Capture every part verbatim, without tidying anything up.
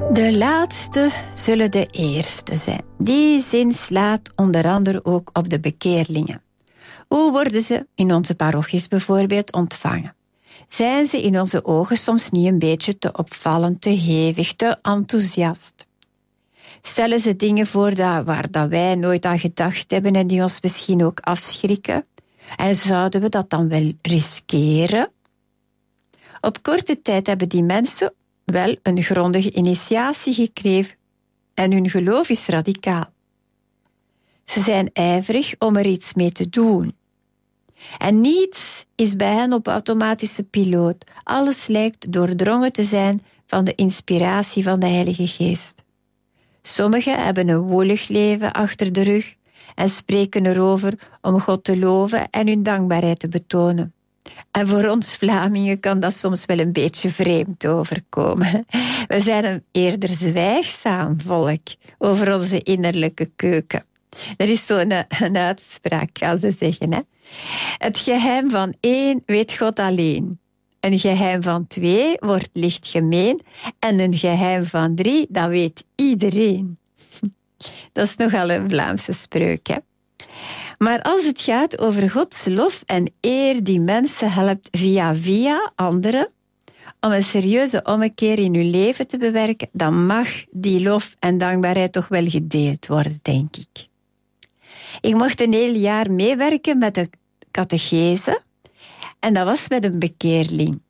De laatste zullen de eerste zijn. Die zin slaat onder andere ook op de bekeerlingen. Hoe worden ze in onze parochies bijvoorbeeld ontvangen? Zijn ze in onze ogen soms niet een beetje te opvallend, te hevig, te enthousiast? Stellen ze dingen voor dat, waar dat wij nooit aan gedacht hebben en die ons misschien ook afschrikken? En zouden we dat dan wel riskeren? Op korte tijd hebben die mensen wel een grondige initiatie gekregen en hun geloof is radicaal. Ze zijn ijverig om er iets mee te doen. En niets is bij hen op automatische piloot. Alles lijkt doordrongen te zijn van de inspiratie van de Heilige Geest. Sommigen hebben een woelig leven achter de rug en spreken erover om God te loven en hun dankbaarheid te betonen. En voor ons Vlamingen kan dat soms wel een beetje vreemd overkomen. We zijn een eerder zwijgzaam volk over onze innerlijke keuken. Er is zo'n een uitspraak, gaan ze zeggen. Hè? Het geheim van één weet God alleen. Een geheim van twee wordt licht gemeen. En een geheim van drie, dat weet iedereen. Dat is nogal een Vlaamse spreuk, hè? Maar als het gaat over Gods lof en eer die mensen helpt via via anderen om een serieuze ommekeer in hun leven te bewerken, dan mag die lof en dankbaarheid toch wel gedeeld worden, denk ik. Ik mocht een heel jaar meewerken met de catechese en dat was met een bekeerling.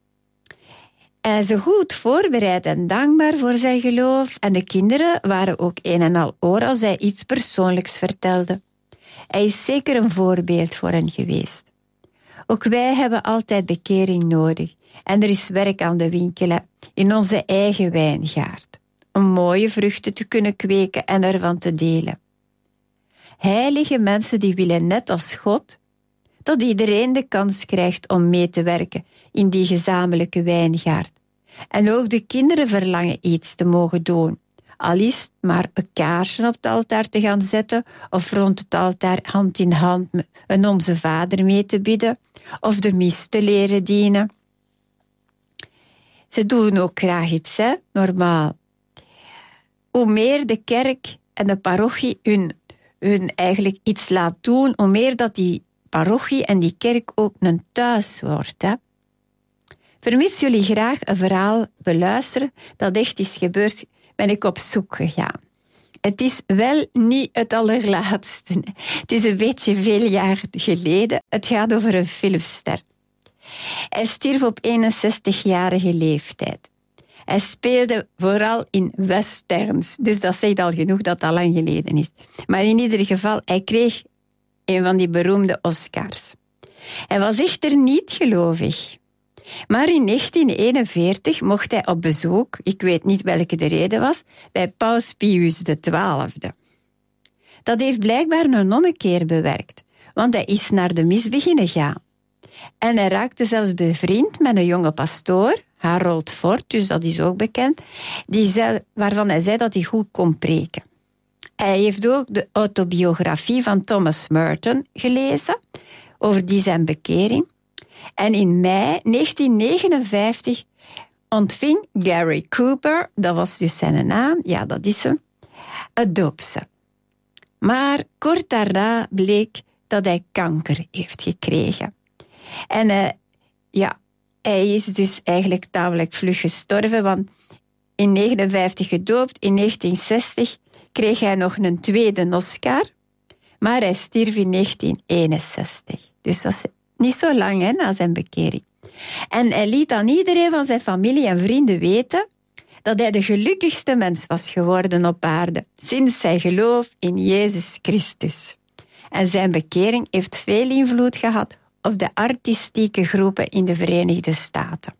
En zo goed voorbereid en dankbaar voor zijn geloof en de kinderen waren ook een en al oor als hij iets persoonlijks vertelde. Hij is zeker een voorbeeld voor hen geweest. Ook wij hebben altijd bekering nodig. En er is werk aan de winkel hè, in onze eigen wijngaard. Om mooie vruchten te kunnen kweken en ervan te delen. Heilige mensen die willen net als God dat iedereen de kans krijgt om mee te werken in die gezamenlijke wijngaard. En ook de kinderen verlangen iets te mogen doen. Al is het maar een kaarsje op het altaar te gaan zetten of rond het altaar hand in hand een Onze Vader mee te bidden of de mis te leren dienen. Ze doen ook graag iets, hè, normaal. Hoe meer de kerk en de parochie hun, hun eigenlijk iets laat doen, hoe meer dat die parochie en die kerk ook een thuis wordt, hè. Vermis jullie graag een verhaal beluisteren dat echt is gebeurd, ben ik op zoek gegaan. Het is wel niet het allerlaatste. Het is een beetje veel jaar geleden. Het gaat over een filmster. Hij stierf op eenenzestigjarige leeftijd. Hij speelde vooral in westerns, dus dat zegt al genoeg dat dat lang geleden is. Maar in ieder geval, hij kreeg een van die beroemde Oscars. Hij was echter niet gelovig. Maar in negentien eenenveertig mocht hij op bezoek, ik weet niet welke de reden was, bij Paus Pius de twaalfde. Dat heeft blijkbaar een ommekeer bewerkt, want hij is naar de mis beginnen gaan. En hij raakte zelfs bevriend met een jonge pastoor, Harold Fort, dus dat is ook bekend, die zei, waarvan hij zei dat hij goed kon preken. Hij heeft ook de autobiografie van Thomas Merton gelezen, over die zijn bekering. En in mei negentien negenenvijftig ontving Gary Cooper, dat was dus zijn naam, ja dat is hem, het doopse. Maar kort daarna bleek dat hij kanker heeft gekregen. En uh, ja, hij is dus eigenlijk tamelijk vlug gestorven, want in negenenvijftig gedoopt, in negentien zestig kreeg hij nog een tweede Oscar, maar hij stierf in negentien eenenzestig. Dus dat is niet zo lang hè, na zijn bekering. En hij liet aan iedereen van zijn familie en vrienden weten dat hij de gelukkigste mens was geworden op aarde, sinds zijn geloof in Jezus Christus. En zijn bekering heeft veel invloed gehad op de artistieke groepen in de Verenigde Staten.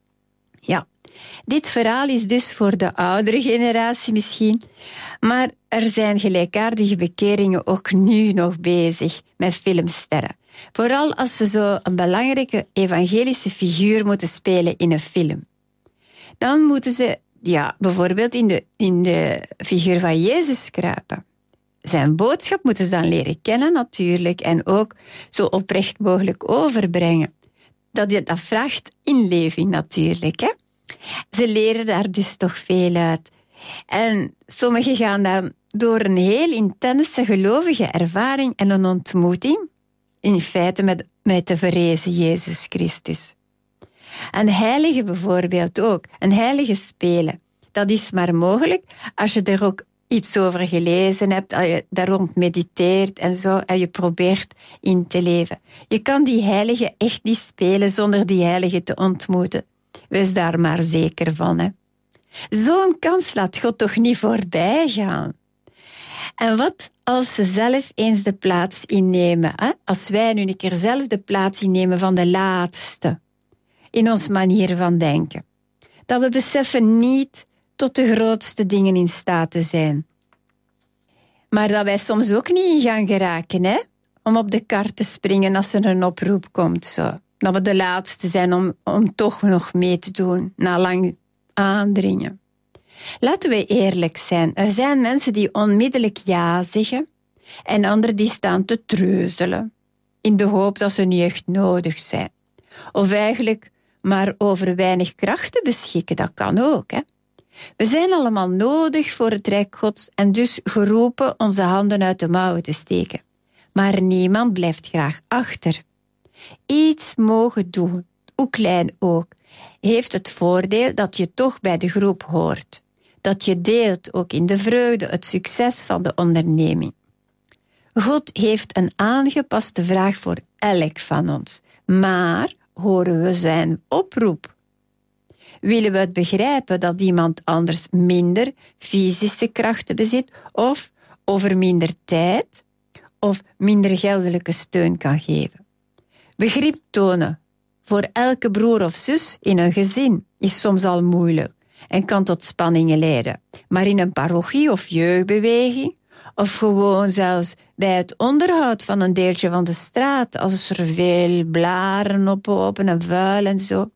Ja, dit verhaal is dus voor de oudere generatie misschien, maar er zijn gelijkaardige bekeringen ook nu nog bezig met filmsterren. Vooral als ze zo een belangrijke evangelische figuur moeten spelen in een film. Dan moeten ze ja, bijvoorbeeld in de, in de figuur van Jezus kruipen. Zijn boodschap moeten ze dan leren kennen natuurlijk en ook zo oprecht mogelijk overbrengen. Dat, dat vraagt inleving natuurlijk. Hè? Ze leren daar dus toch veel uit. En sommigen gaan dan door een heel intense gelovige ervaring en een ontmoeting, in feite met, met de verrezen Jezus Christus. Een heilige bijvoorbeeld ook, een heilige spelen. Dat is maar mogelijk als je er ook iets over gelezen hebt, als je daar rond mediteert en zo, en je probeert in te leven. Je kan die heilige echt niet spelen zonder die heilige te ontmoeten. Wees daar maar zeker van, hè. Zo'n kans laat God toch niet voorbij gaan. En wat als ze zelf eens de plaats innemen? Hè? Als wij nu een keer zelf de plaats innemen van de laatste in onze manier van denken. Dat we beseffen niet tot de grootste dingen in staat te zijn. Maar dat wij soms ook niet in gaan geraken, hè? Om op de kar te springen als er een oproep komt. Zo. Dat we de laatste zijn om, om toch nog mee te doen, na lang aandringen. Laten we eerlijk zijn. Er zijn mensen die onmiddellijk ja zeggen en anderen die staan te treuzelen in de hoop dat ze niet echt nodig zijn. Of eigenlijk maar over weinig krachten beschikken, dat kan ook, hè. We zijn allemaal nodig voor het Rijk Gods en dus geroepen onze handen uit de mouwen te steken. Maar niemand blijft graag achter. Iets mogen doen, hoe klein ook, heeft het voordeel dat je toch bij de groep hoort. Dat je deelt ook in de vreugde het succes van de onderneming. God heeft een aangepaste vraag voor elk van ons. Maar horen we zijn oproep? Willen we het begrijpen dat iemand anders minder fysische krachten bezit of over minder tijd of minder geldelijke steun kan geven? Begrip tonen voor elke broer of zus in een gezin is soms al moeilijk en kan tot spanningen leiden. Maar in een parochie of jeugdbeweging of gewoon zelfs bij het onderhoud van een deeltje van de straat, als er veel blaren oplopen en vuil en zo.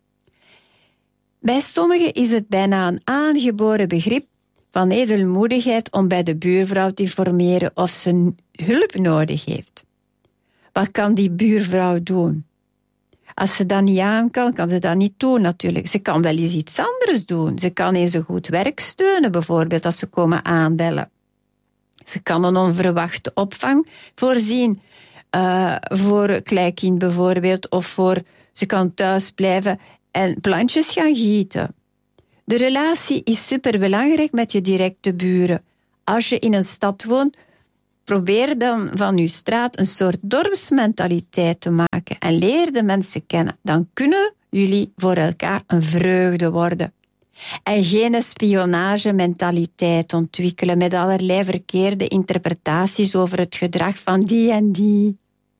Bij sommigen is het bijna een aangeboren begrip van edelmoedigheid om bij de buurvrouw te informeren of ze hulp nodig heeft. Wat kan die buurvrouw doen? Als ze dat niet aan kan, kan ze dat niet doen natuurlijk. Ze kan wel eens iets anders doen. Ze kan eens een goed werk steunen, bijvoorbeeld als ze komen aanbellen. Ze kan een onverwachte opvang voorzien, uh, voor kleinkind bijvoorbeeld, of voor ze kan thuis blijven en plantjes gaan gieten. De relatie is superbelangrijk met je directe buren. Als je in een stad woont, probeer dan van je straat een soort dorpsmentaliteit te maken en leer de mensen kennen. Dan kunnen jullie voor elkaar een vreugde worden. En geen spionagementaliteit ontwikkelen met allerlei verkeerde interpretaties over het gedrag van die en die.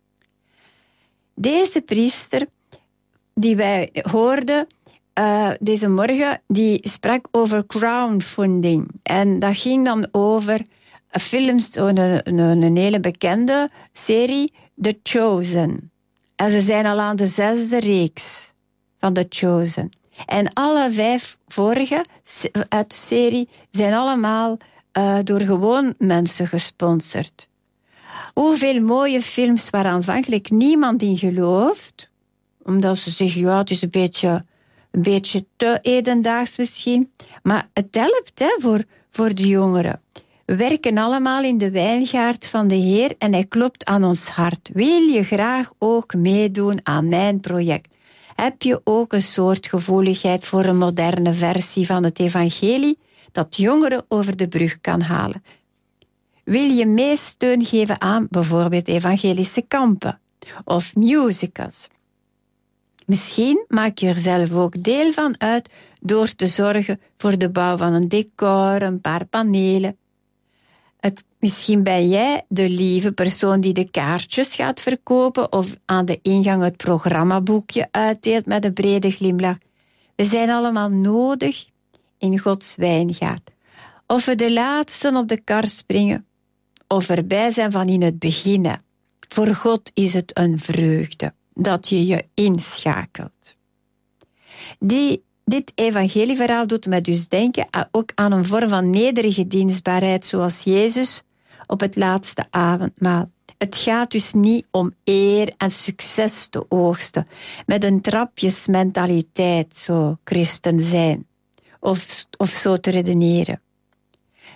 Deze priester die wij hoorden uh, deze morgen, die sprak over crowdfunding. En dat ging dan over films, een, een, een hele bekende serie, The Chosen. En ze zijn al aan de zesde reeks van The Chosen. En alle vijf vorige uit de serie zijn allemaal uh, door gewoon mensen gesponsord. Hoeveel mooie films waar aanvankelijk niemand in gelooft, omdat ze zeggen, ja, het is een beetje, een beetje te hedendaags misschien, maar het helpt hè, voor, voor de jongeren. We werken allemaal in de wijngaard van de Heer en hij klopt aan ons hart. Wil je graag ook meedoen aan mijn project? Heb je ook een soort gevoeligheid voor een moderne versie van het evangelie dat jongeren over de brug kan halen? Wil je mee steun geven aan bijvoorbeeld evangelische kampen of musicals? Misschien maak je er zelf ook deel van uit door te zorgen voor de bouw van een decor, een paar panelen. Het, misschien ben jij de lieve persoon die de kaartjes gaat verkopen of aan de ingang het programmaboekje uitdeelt met een brede glimlach. We zijn allemaal nodig in Gods wijngaard. Of we de laatsten op de kar springen, of erbij zijn van in het begin. Voor God is het een vreugde dat je je inschakelt. Die, dit evangelieverhaal doet me dus denken ook aan een vorm van nederige dienstbaarheid zoals Jezus op het laatste avondmaal. Het gaat dus niet om eer en succes te oogsten, met een trapjesmentaliteit zo christen zijn, of, of zo te redeneren.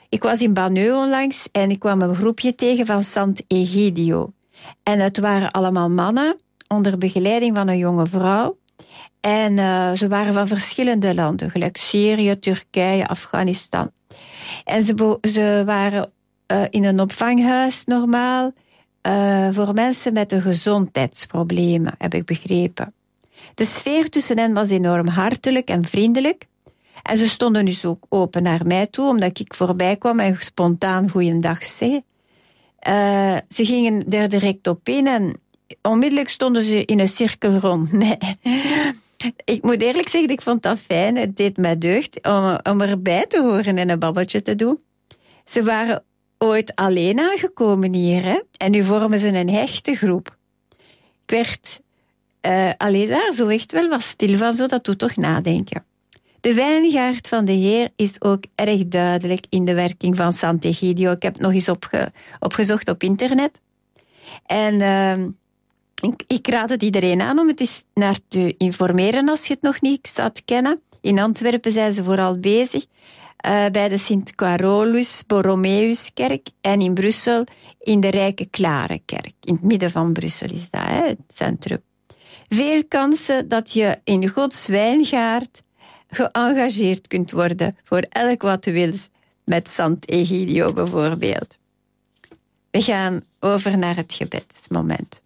Ik was in Banneux onlangs en ik kwam een groepje tegen van Sant'Egidio. En het waren allemaal mannen onder begeleiding van een jonge vrouw. En uh, ze waren van verschillende landen, gelijk Syrië, Turkije, Afghanistan. En ze, ze waren uh, in een opvanghuis normaal uh, voor mensen met een gezondheidsproblemen, heb ik begrepen. De sfeer tussen hen was enorm hartelijk en vriendelijk. En ze stonden dus ook open naar mij toe, omdat ik voorbij kwam en spontaan goeiedag zei. Uh, ze gingen er direct op in en onmiddellijk stonden ze in een cirkel rond mij. Ik moet eerlijk zeggen, ik vond dat fijn. Het deed mij deugd om, om erbij te horen en een babbeltje te doen. Ze waren ooit alleen aangekomen hier, hè? En nu vormen ze een hechte groep. Ik werd uh, alleen daar zo echt wel wat stil van, zo dat doet toch nadenken. De wijngaard van de Heer is ook erg duidelijk in de werking van Sant'Egidio. Ik heb het nog eens opge, opgezocht op internet. En uh, ik, ik raad het iedereen aan om het eens naar te informeren als je het nog niet zou kennen. In Antwerpen zijn ze vooral bezig uh, bij de Sint-Carolus Borromeuskerk en in Brussel in de Rijke Klarekerk. In het midden van Brussel is dat, hè, het centrum. Veel kansen dat je in Gods wijngaard geëngageerd kunt worden voor elk wat je wilt, met Sant'Egidio bijvoorbeeld. We gaan over naar het gebedsmoment.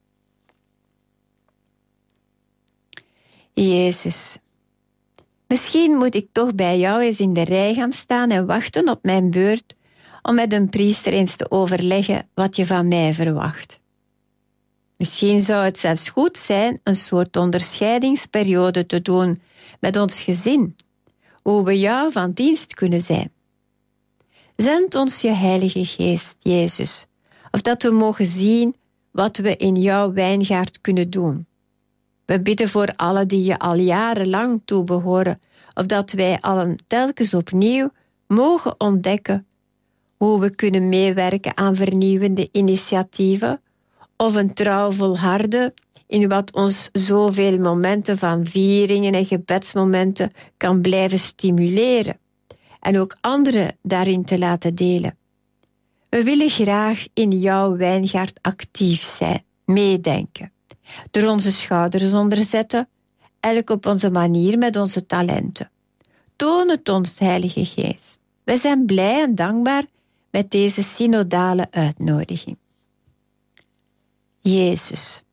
Jezus, misschien moet ik toch bij jou eens in de rij gaan staan en wachten op mijn beurt om met een priester eens te overleggen wat je van mij verwacht. Misschien zou het zelfs goed zijn een soort onderscheidingsperiode te doen met ons gezin, hoe we jou van dienst kunnen zijn. Zend ons je Heilige Geest, Jezus, opdat we mogen zien wat we in jouw wijngaard kunnen doen. We bidden voor allen die je al jarenlang toebehoren, opdat wij allen telkens opnieuw mogen ontdekken hoe we kunnen meewerken aan vernieuwende initiatieven of een trouw volharden in wat ons zoveel momenten van vieringen en gebedsmomenten kan blijven stimuleren en ook anderen daarin te laten delen. We willen graag in jouw wijngaard actief zijn, meedenken, door onze schouders onderzetten, elk op onze manier met onze talenten. Toon het ons, Heilige Geest. Wij zijn blij en dankbaar met deze synodale uitnodiging. Jezus,